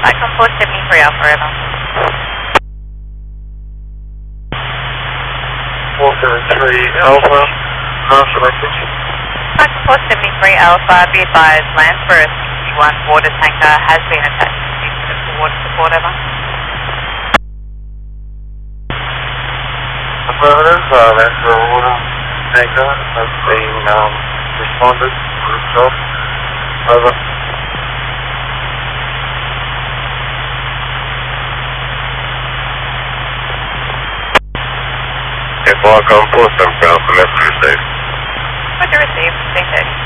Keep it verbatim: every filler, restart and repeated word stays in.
Falcon four seventy-three Alpha Echo. four seventy-three Alpha, master message. Falcon four seventy-three Alpha, be advised, land for a sixty-one water tanker has been attached to the water support, over. Affirmative, uh, land for a water tanker has been um, responded to itself. Over. Falcon four seventy-three Alpha, message received. Roger, received, sixteen thirty.